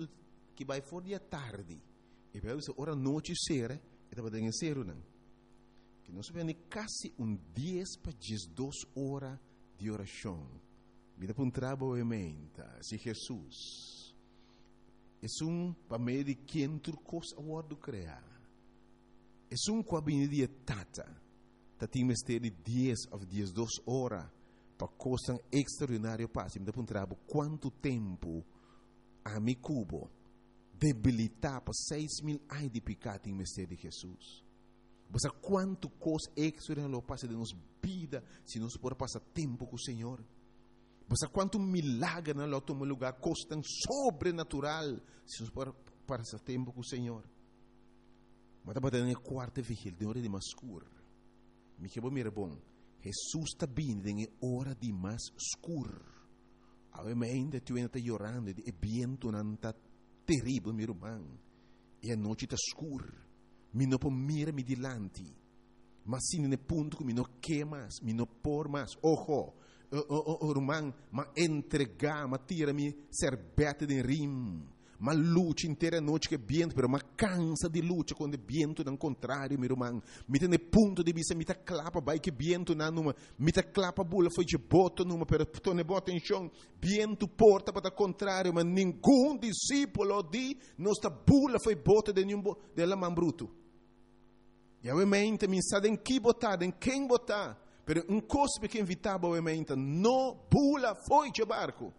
que vai for dia tarde. E vai ser hora noite ser, e tava dando ser não. Que nós vemos quase 10 para 12 horas de oração. Vida para um trabalho se Jesus. É para meio de quem turcos a word criar. É cabine de tata. Tem mistério de 10 ou 12 horas para coisa extraordinária passe. Vida para um trabalho quanto tempo a mi cubo debilitar para 6.000 anos de pecado em mistério de Jesus. Mas quanto coisa extraordinária passa de nossa vida se nós podemos passar tempo com o Senhor. Mas quanto milagre não toma lugar, coisa tão sobrenatural se nós podemos passar tempo com o Senhor. Mas estava dando a quarta vigília, de hora de mais escuro. Me que bom, Jesus está vindo em hora de mais escuro. Ainda tu ainda está chorando, e vento não está terrível, meu irmão. E a noite está escura. Me não pode mirar me dilante. Mas se não é ponto que me não quer mais, me não por mais. Ojo, irmão, mas entregar, mas tira-me serbete de rim. Mas luta inteira noite que vento, mas cansa de luta quando vento não contrário, meu irmão. Me tem ponto de vista, me tá clapa, vai que vento não numa, me tá clapa bula foi de boto numa, pero tu ne bota em chão, vento porta para o contrário, mas nenhum discípulo de nossa bula foi bota de nenhum de la man bruto. E a mente me sabe em que botar, em quem botar, pero coisa que invitava a mente, não bula foi de barco.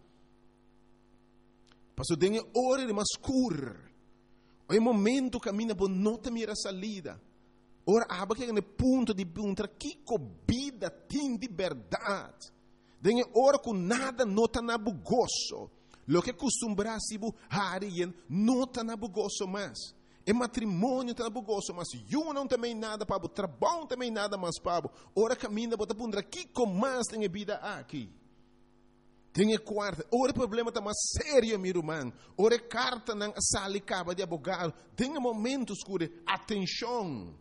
Passou de hora de mais escuro. É momento que caminha por nota mira salida. Ora, aba que é no ponto de perguntar que vida tem de verdade. De hora com nada nota na bugoso. Lo que costumbrasse bu harien nota na bugoso mais. É matrimônio tá na bugoso, mas eu não também nada para o trabalho também nada mais para. Ora caminha por perguntar que mais tem vida aqui. Tem quarta, ora o problema está mais sério, meu irmão. Ora carta na sala acaba de abogado. Tem momentos escuros, atenção.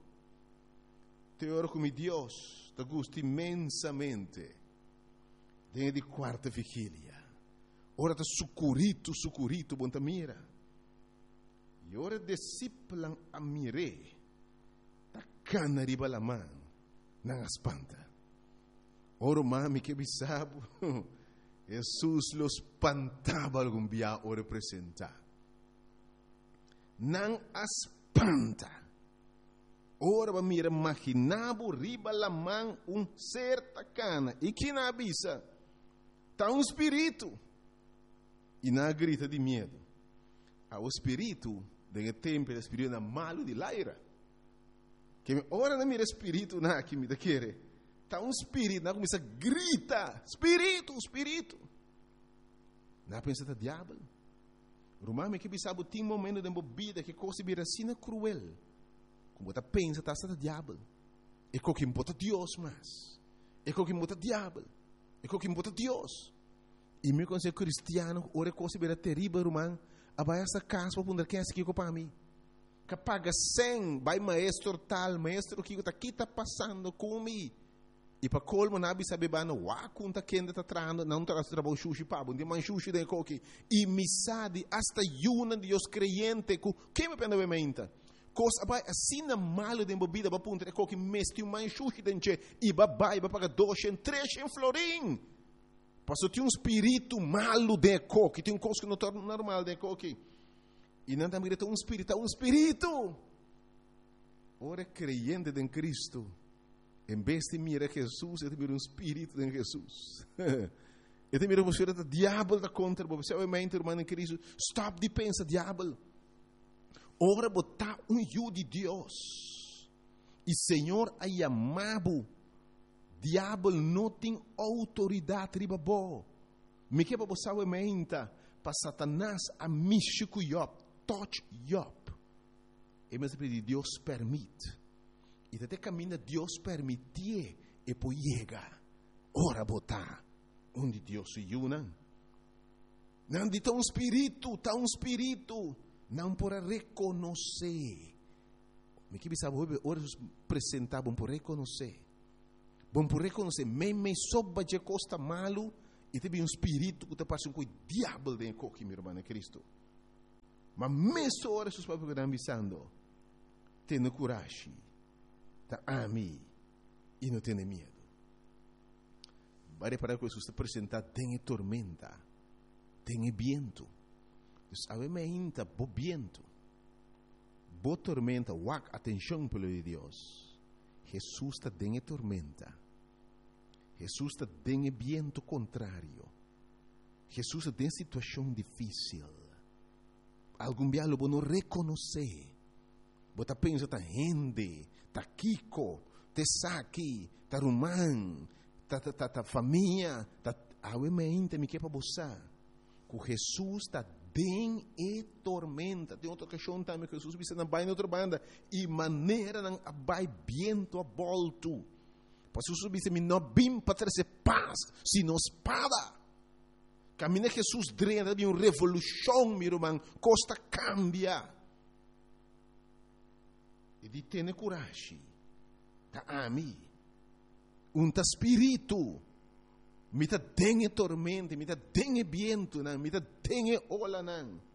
Te oro com Deus, te gosto imensamente. Tem de quarta vigília. Ora está sucurito, bom mira. E ora discípulo a mire, ta cana riba la mão, não espanta. Ora mami que bisabo. Jesus los espantava algum dia o representar. Não espanta. Ora va mira imaginavo riba la mão certa cana. E que na avisa? Tá espírito. E na grita de medo. O espírito, de tempo, o espírito malo de laira. Que ora na mira espírito na que me da querer. Está espírito, não começa a gritar, espírito. Não pensa que é diabo. Romano que sabe tem momento de embobida que coisa vira assim cruel. Como você pensa que está diabo. É como que bota Deus mais. É como que bota diabo. É como que bota Deus. E me considero cristiano, ora coisa vira terrível, romano. Abai essa casa para poder quem é aqui para mim. Que paga 100, vai maestro tal, maestro que está passando comigo. E para colmo nabi sabe bano wa kunta kenda ta trando não tra trabalho sushi pabo de man sushi de coque e misade hasta yuna de os creyente ku que me pende menta coisa vai assim na malo de bebida ba punta de coque mesti man sushi denche e ba paga 200 300 florim passou tem espírito malo de coque tem coisa que não torna normal de coque e não também tem espírito ora creyente em Cristo. Em vez de mirar Jesus, ele mira espírito de Jesus. Ele mira você o diabo da contra, você é mente irmão em Cristo. Stop de pensar diabo. Ora botar jugo de Deus. E Senhor a chamado. Diabo não tem autoridade riba bo. Me que você é mente para Satanás a mexer com Job, touch Job. E mas Deus permite. E até caminha Deus permitir e poi chega. Ora botar onde Deus se una. Não de tão espírito, não por reconhecer. Me que sabe ora apresentar bom por reconhecer. Bom por reconhecer, me soba de costa malo e teve espírito que te passa com o diabo de coque, meu irmão, Cristo. Mas messo hora seus papos que estão pensando, tenha coragem, tá ami e não tenha medo. Vai para que Jesus te apresentar, tem tormenta, tem viento. A ainda bo viento, bo tormenta, wak atenção pelo de Deus. Jesus está dando tormenta. Jesus está dando viento contrário. Jesus está dando situação difícil. Algum dia lo não reconhecer. Você pensa tá rende, tá Kiko, te saki, tá rumán, tá família, tá ainda me quer para você. Que Jesus está dando tormenta. Tem outra questão também que Jesus disse na baia outra banda e maneira não vai viento a volto. Pois Jesus disse me não vim para trazer paz, sino espada. Caminha Jesus drena de uma revolução, meu irmão, costa cambia. E de ter coragem, tá ami, espírito. Me tá dengue tormenta, me tá dengue viento, me tá dengue ola.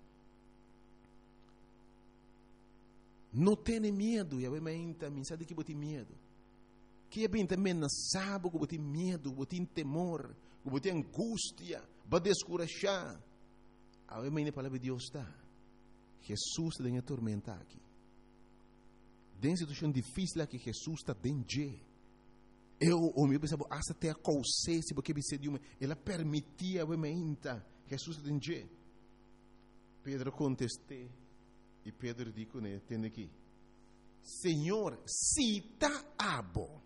Não tenha medo, e a minha me sabe que você tem medo. Que é bem também não sabe que você tem medo, que você tem temor, que você tem angústia, vai descorajar. A minha palavra de Deus está. Jesus tem a tormenta aqui. Tem situação difícil aqui, Jesus está dentro. O meu pensava, até a consciência, porque ela permitia a Jesus entender. Pedro contestou, e Pedro disse, né, tem aqui, Senhor, se está abo,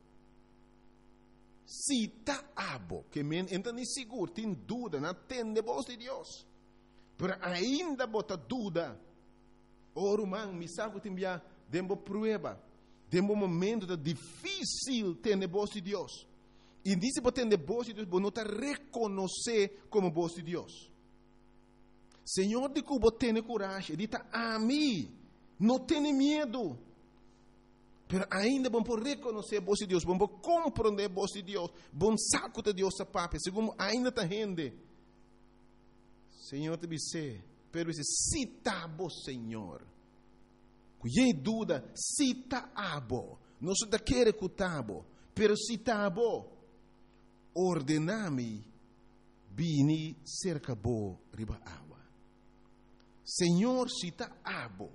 que me entende seguro, tem dúvida, não tem de voz de Deus, mas ainda bota dúvida, irmão, me sabe que tem uma prova, tem um momento difícil ter a voz de Deus. E disse que ter a voz de Deus, você não está reconhecer como voz de Deus. Senhor, de que você tem coragem, diz a mim, não tenha medo. Mas ainda vamos reconhecer a voz de Deus, vamos compreender a voz de Deus, vamos saco de Deus a papo, segundo ainda está rende. Senhor, te disse, pero disse, se está bom, Senhor. Cuidei dúvida, se está abo, não se quer que está abo, pero se está abo, ordename, vini cerca bo riba água. Senhor, se está abo,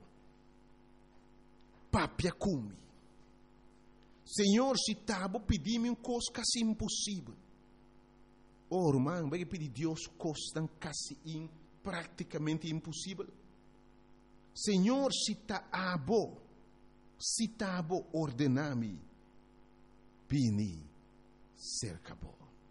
papia cumi. Senhor, se está abo, pedi-me coisa quase impossível. Irmão, vai pedir Deus coisa quase praticamente impossível. Senhor, se está abo, ordename, pini, cerca-bo.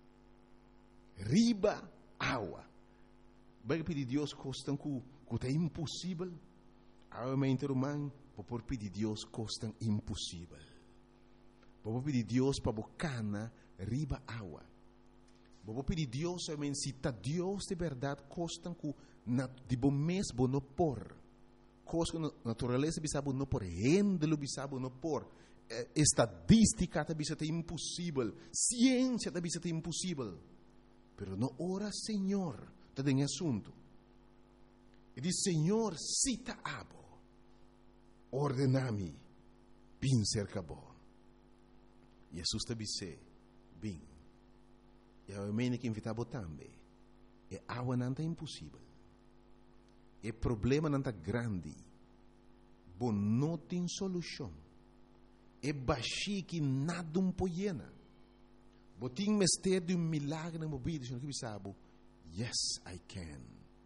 Riba, água. Vai pedir Deus coisa que é impossível. Realmente, irmão, vou pedir Deus coisa impossível. Vou pedir Deus para bocana, riba, água. Vou pedir Deus, se está Deus de verdade, coisa que de bom mês, vou não pôr. Coisa que a natureza bisabo não por rende bisabo não por estadística também é impossível, ciência também é impossível, pero não ora Senhor tá tem assunto. E diz Senhor cita abo, ordenami, bin cerca bo. Jesus te disse, bin. E a mene que invitabo também. E água não é impossível. E problema não está grande. Bom, não tem solução. É baixi que nada pode. Bom, tem mistério de milagre na vida. Senhor, que sabe? Yes, I can.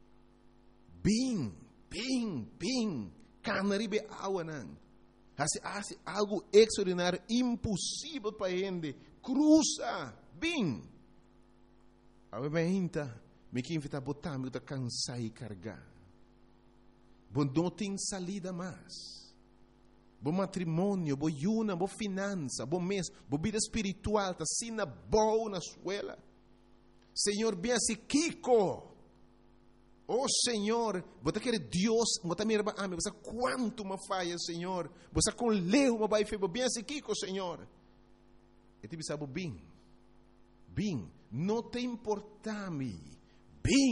Bing. Canaribe água não. Hace algo extraordinário, impossível para ele. Cruza. Bing. A minha me que invitar a botar, me está cansar e carregar. Bom, não tem salida mais. Bom matrimônio, bom yuna, bom finança, bom mês, bom vida espiritual, está sendo bom na escola. Senhor, bem assim, Kiko. Oh, Senhor, você quer Deus, você me ama, você quanto me falha, Senhor. Você com leu, vai fazer, bem assim, Kiko, Senhor. E te sabe bem, não te importa-me. Bem,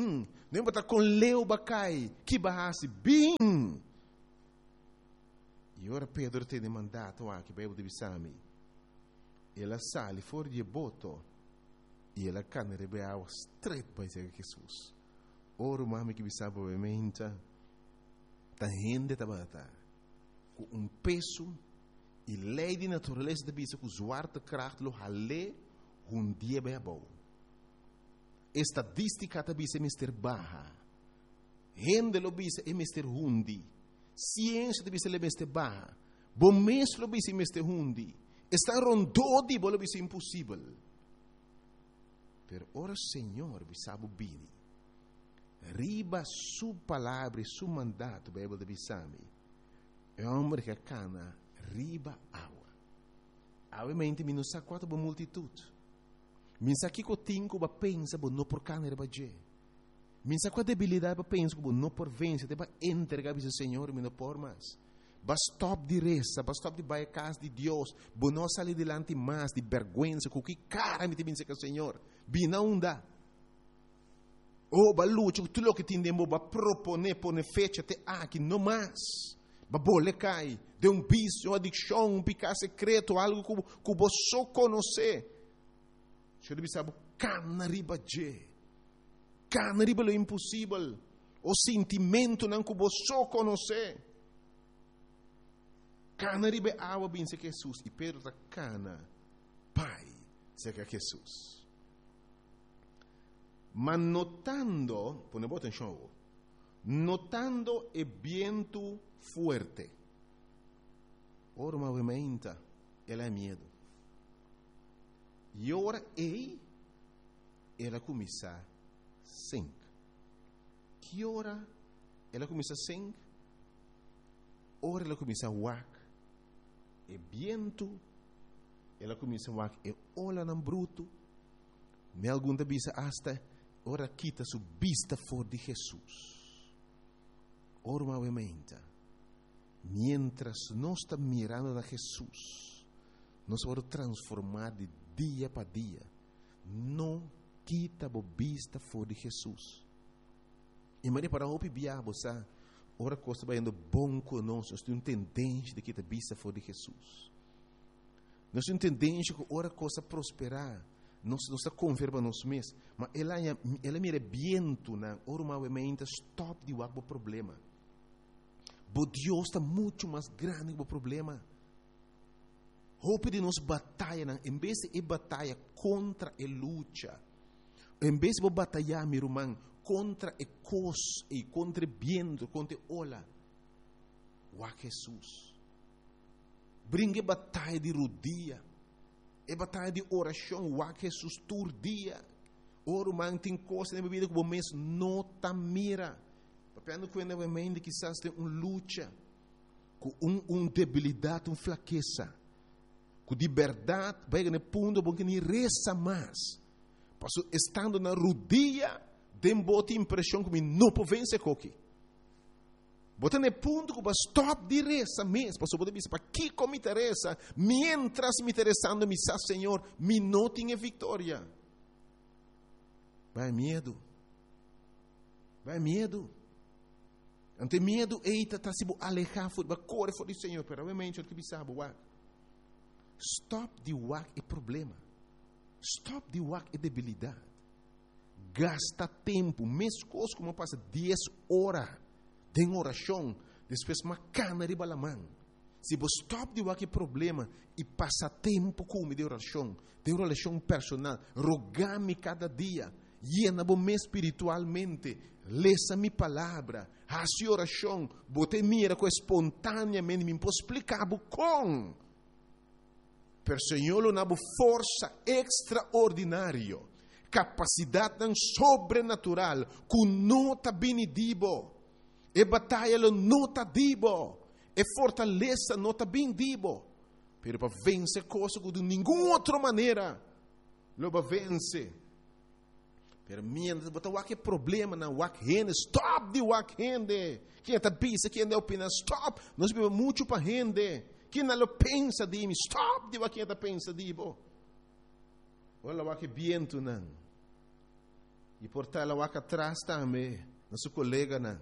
Nem botar com leu bacai, que barrasse bem. E ora Pedro tem mandato aqui, Bíblia de Bisami. Ela sale fora de boto e ela cana rebeau straight para Jesus. Ora o mami que Bisami obviamente tá rende tabata com peso e lei de natureza de bisa com zwarte kracht lo hale dia bebo. Estadística da bisa mister baha. Rende lo bisa e mister hundi. Ciência de bisa le mister baha. Bom mês lo bisa mister hundi. Está rondou de bolo bisa impossível. Per ora Senhor bisabu bini. Riba su palavra e su mandato, Bíblia de Bisami. É homem que cana riba água. Obviamente, mi non sa quanto boa multitude. Mi sa que cotinco ba pensa bo no por cana riba je. Mi sa quanta debilidade ba pensa bo no por vencer, ba entregar bisa Senhor, mi no por mais. Ba stop di resa, ba stop di vai casa di Deus, bo no salir delante mais de vergüenza, com que cara mi te bense que Senhor. Bina unda. Oh, ba luce, tu lo che ti indembo ba propone, pone fecha te aqui, no mais. Ba bole cai, de um vício, uma adicção, um picar secreto, algo que você só conhece. Você deve saber, cana riba je. Cana riba lo impossível. O sentimento não que você só conhece. Cana riba água, bem se Jesus. E Pedro da cana, pai, se que Jesus. Mas notando, pone atenção, notando o vento forte, ora movimenta, ela é medo. E ora ela começa a sing. Que ora ela começa a sing? Ora ela começa a wak. E vento, ela começa a wak. E olha no bruto, me alguma bisa hasta ora quita su vista fora de Jesus. Ora movimenta. Mientras nós estamos mirando a Jesus, nós vamos transformar de dia para dia. Não quita a vista fora de Jesus. E Maria para o biabo, sabe? Ora costa vai indo bom conosco. Nós temos tendência de quitar a vista fora de Jesus. Nós temos tendência que ora costa prosperar. Não está converba nos mês, mas ela mira viento na movimenta stop de o problema. Bo Deus está muito mais grande que o problema. Hope de nos batalha, em vez de batalha contra a luta, em vez de batalhar, meu irmão, contra a cos e contra o viento, contra a ola, o Jesus. Brinque batalha de rodia. É batalha de oração, o Jesus todo dia. Oro man tem coisa na bebida que o mês não tá mira. Papendo que o mente quizás tem luta, com debilidade, fraqueza, com liberdade, vai no ponto bom que nem reza mais. Passo estando na rodia, tem boa impressão que não pode vencer coque. Bota no ponto que stop de reza mesmo. Passo pode dizer para que como me interessa, mientras me interessando me sa Senhor, me não tinha vitória. Vai medo. Vai medo. Ante medo, eita, tá se alejar, vai correr fora do Senhor. Pero obviamente, o que sabe, stop de wak é problema. Stop de wak é debilidade. Gasta tempo, mesmo coisa como passa 10 horas. Tem oração, depois uma cana de balamã. Se você stop de qualquer problema e passa tempo com de oração personal, rogar-me cada dia, llena-me espiritualmente, leça minha palavra, faça oração, bote mira com espontaneamente, me posso explicar com. Per Senhor, uma força extraordinária, capacidade sobrenatural, que não está benedido. E batalha não está dibo. E fortaleza não está bem dibo. Pero para vencer coisas de nenhuma outra maneira. Lo para vencer. Pero mientras botar qualquer problema na wak rende. Stop de wak rende. Quem está pensa, quem não opina, stop. Nós vivemos muito para rende. Quem não pensa de mim, stop de quem está pensa de bo. Olha wak viento não. E portar lá atrás também, nosso colega não.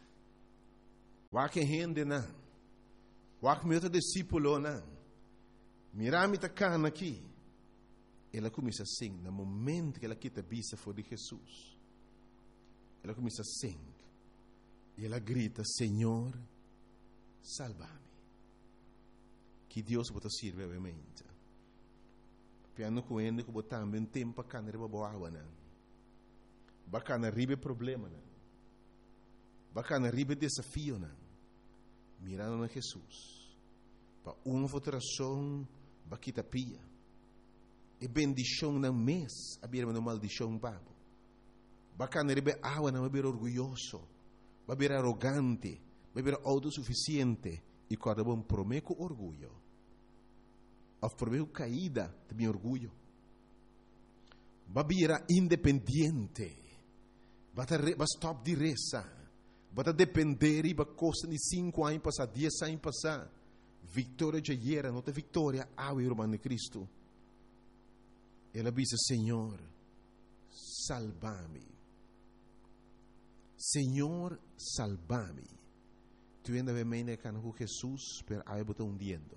Waka gente não. Waka meu discípulo não. Mirami tá cana aqui. Ela começa a sing, no momento que ela quita a vista for de Jesus. Ela começa a sing. E ela grita, Senhor, salva-me. Que Deus pode servir obviamente. Piano com ele que botar também tempo para canar boa água não. Bacana ribe problema não. Bacana ribe desafio não. Mirando na Jesus. Para uma votação baquita pia. E bendição na mês, abrir uma maldição babo. Bacana ribe água não vai orgulhoso, vai arrogante, vai autossuficiente e quando bom prometo orgulho. Of prometo caída de meu orgulho. Vai independente. Vai stop de reza. Vai depender e vai costa de 5 anos passar, 10 anos passar. Vitória já era, não tem vitória, ao irmão de Cristo. Ela diz, Senhor, salva-me. Senhor, salva-me. Tu ainda vem me com Jesus, pero aí botou hundiendo.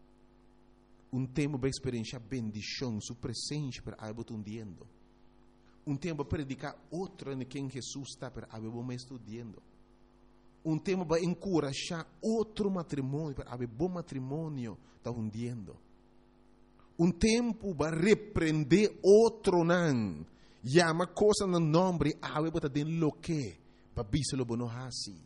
Tempo para experienciar bendição, sua presença, pero aí botou hundiendo. Tempo para predicar outro em quem Jesus está, pero aí botou me estudando. Tempo para encorajar outro matrimônio, pero aí bom matrimônio está hundiendo. Tempo para repreender outro não. Llama coisa no nome, aí botou dentro lo que, para biselo bono hasi.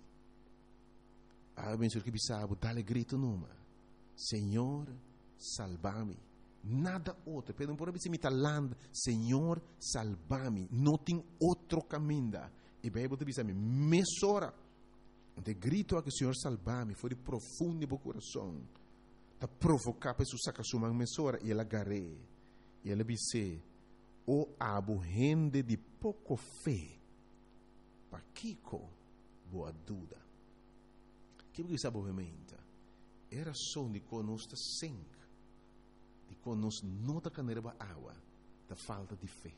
Aí bem que bisabo, dá-lhe grito numa. Senhor, salva-me. Nada outro. Pedro, por exemplo, talando, Senhor, salva-me. Não tem outro caminho. E bem, você diz, mesora. De grito a que o Senhor salva-me, foi de profundo no coração. Para provocar para sacar sua mesora. E ela agarrei. E ela disse, o abo gente de pouco fé. Para Kiko, boa dúvida. Que você sabe, obviamente, era só de conosco sangue, de conosco não da caneira água, da falta de fé,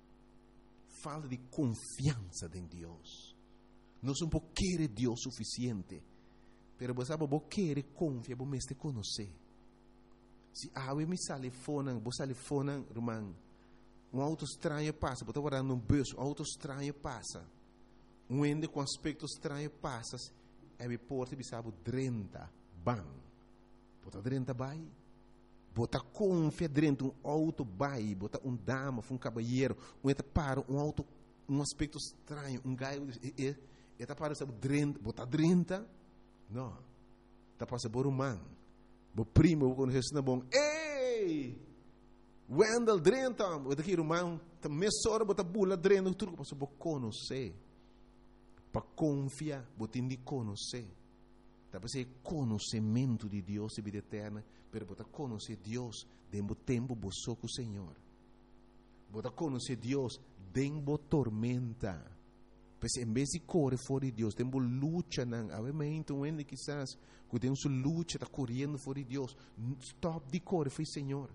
falta de confiança em Deus. Nós não queremos Deus suficiente, mas você sabe, você quer confiar, você te conhecer. Se a água me sale fora, você sale fora, irmão, auto estranho passa, você está guardando um bolso, auto estranho passa, ende com aspecto estranho passa. É porta bisabo 30 bang. Bota 30 bai. Bota confia dentro auto bai, bota dama, caballeiro, eta para auto, aspecto estranho, gaio eta para sabe 30, bota 30. Não. Tá passa por man. Bo primo com esse na bom. Ei! Wendel 30, bota aqui irmão, tá mesora bota bula 30, tudo passa bo conhecer. Para confiar, você tem de conhecer. Para ser conhecimento de Deus e vida eterna, mas você conhecer Deus dentro do tempo que você com o Senhor. Você conhecer Deus dentro da tormenta. Porque em vez de correr fora de Deus, dentro da luta, obviamente, quizás, que tem sua luta, está correndo fora de Deus. Stop de correr, foi Senhor.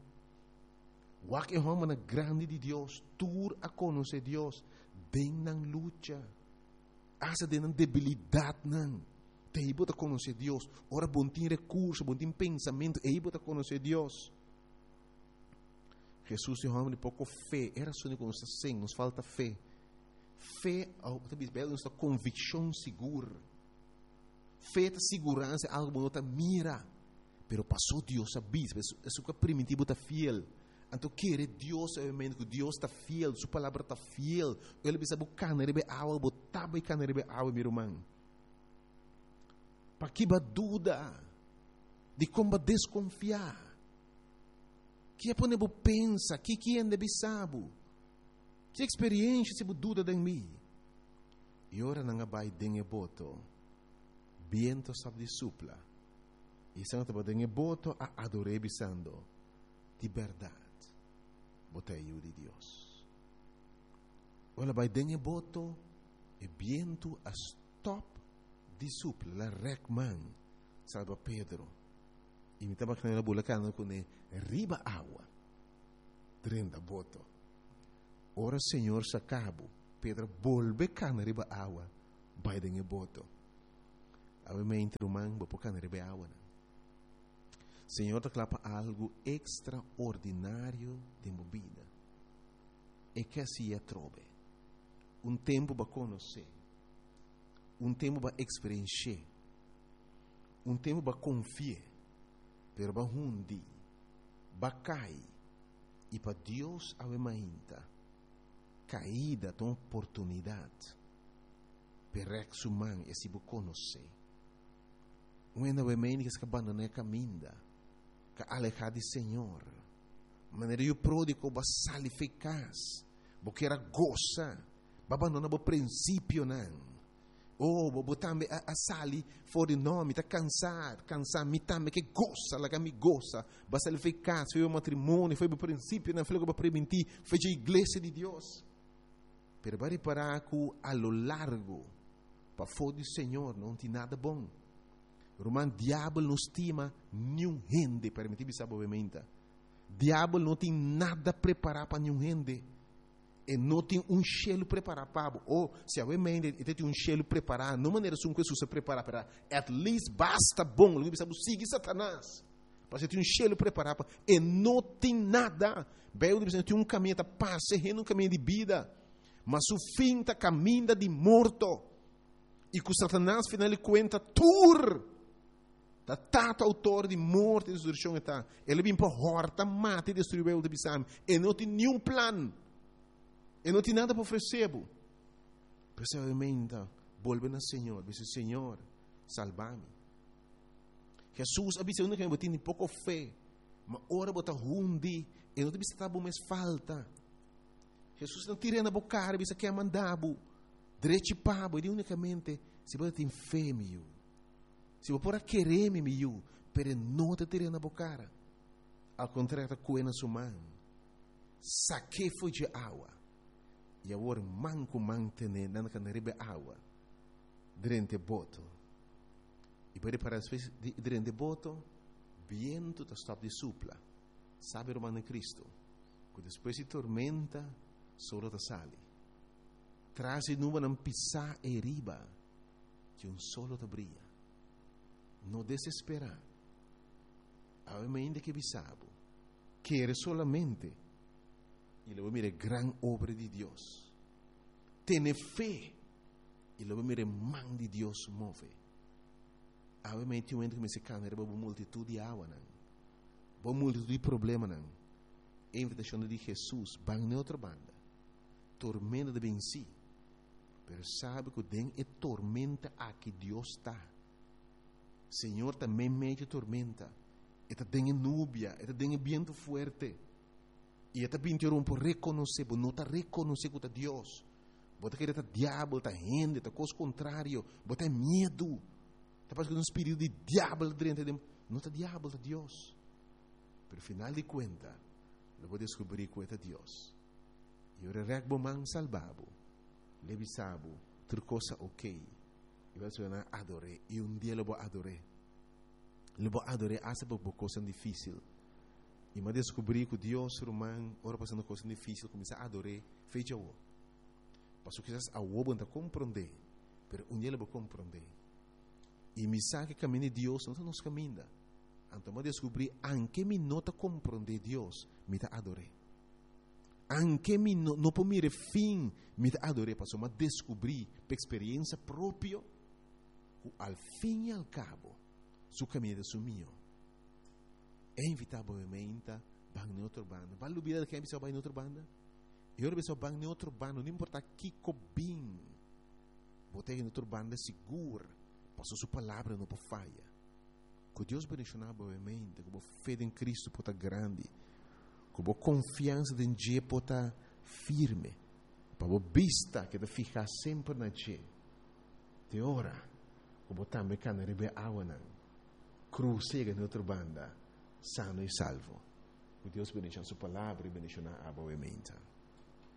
O que é uma grande de Deus, tur a conhecer Deus dentro da luta. Asa de debilidade não. Te bota conhecer Deus. Ora bom tem recurso, bom tem pensamento, e bota conhecer Deus. Jesus é um homem de pouco fé. Era só que nos falta fé. Fé, nos dá convicção segura. Fé é segurança, algo bom tá mira. Pero passou Deus a bispo, é sua primitivo tá fiel. Então, quer Deus, obviamente, que Deus está fiel, sua palavra está fiel. Ele precisa buscar na rebe água, botar buscar na rebe água, meu irmão. Para que ba dúvida, de como desconfiar. Que é para não pensa, que é ainda bisabo. Que experiência se dúvida de mim. E ora não vai dengue boto, viento sabe de supla. E se não te dengue boto, a adorei bisando, de verdade. Botei de Deus. Olha, vai dengue boto e viento a stop de supla, la recman, salva Pedro. E me estava na bulacana com riba água, 30 boto. Ora, Senhor, sacabo, Pedro volve cana riba água, vai dengue boto. Obviamente, romano, vou pôr cana riba água. Senhor, te clapa algo extraordinário de movida. E que assim é trove. Tempo para conhecer. Tempo para experienciar. Tempo para confiar. Pero para hundi. Para cair. E para Deus ainda. Caída de uma oportunidade. Para exumar e se conhecer. Ainda obviamente que se abandona a caminho. Que alejar de Senhor. Maneira o pródigo vai sair eficaz. Porque era goza. Vai abandonar o princípio não. Vou também a sair fora de nome, tá cansar, me também que goza, lá que me goza. Vai sair eficaz, foi o matrimônio, foi o princípio, não foi o que vai prevenir, foi a igreja de Deus. Pero vai reparar que a lo largo, para fora do Senhor, não tem nada bom. Romano, diabo não estima nenhum gente, permitir-me saber obviamente. Diabo não tem nada preparado para nenhum gente. E não tem cheiro preparado para. Ou, se alguém tem um cheiro preparado, não maneira que Jesus se prepara para. At least basta bom. Não precisa seguir Satanás. Mas tem um cheiro preparado para. E não tem nada. Bem, tem um caminho de paz, um caminho de vida. Mas o fim está caminho de morto. E que Satanás, afinal de contas, Tata autor de morte e destruição está. Ele vem para horta, mata e destruir o de Bissam. E não tem nenhum plano. E não tem nada para oferecer. Precisamente, volve ao Senhor. Diz: Senhor, salva-me. Jesus, a visão que eu tenho pouco fé. Mas ora bota hundi. E não tem que mais falta. Jesus não tira na boca. Diz que é mandado. Direito para. E unicamente, se você tem fé, meu. Se você pode querer, meu. Pero não te tira na boca. Ao contrário, coe na sua mão. Saque foi de água. E agora manco mantene na canaribe água durante o boto. E para as vezes durante o boto, viento está stop de supla. Sabe o mano Cristo? Que depois de tormenta, solo te sale. Traz e nuvem não pisar e riba, que solo te brilha. Não desesperar. Obviamente que bisabo. Quer solamente. E luego mire gran obra de Dios. Tiene fe. E luego mire man de Dios move. Obviamente um que me se cana, uma multitud de água, uma multitud de problemas. A invitação de Jesus, van na outra banda. Tormenta de venci. Pero sabe que den é tormenta aqui Deus está. Senhor também mete tormenta. Eta tem nubia, eta tem viento fuerte. E esta pintura por reconhecer, não está reconhecer que é Deus. Bota que está diabo, está gente, está coisa contrário, bota medo. Está passando um espírito de diabo dentro de não está diabo, está Deus. Pero final de conta, eu vou descobrir que é Deus. E eu regbo man salvabo, levisabo, outra coisa ok. E vai sonar adorei, e dia eu vou adorar. Eu vou adorar até por coisa difícil. E me descobri que Deus romano, ora passando coisa difícil, começa a adorar, fecha o. Passou que a o não compreender, mas dia eu vou compreender. E me sabe que caminho de Deus não está nos caminhos. Então me descobri, anche me nota compreender Deus, me está adorar. Anche me não por mire fim, me está adorar, passou me descobri, por experiência própria, que ao fim e ao cabo, su caminho é su mio. É inevitavelmente van na outra banda. Vai lubir que é pessoa vai na outra banda. E outra pessoa vai na outra banda, não importa que cobim. Botei na outra banda segura, passou sua palavra não pode falha. Que Deus bendicionar obviamente, que a fé em Cristo pode estar grande, que a confiança em Deus pode estar firme, para a vista que te ficar sempre na Deus. De hora, que também can rebe água não, cruzega na outra banda. Sano e salvo. Que Deus bendiga a sua palavra e bendiga a obviamente.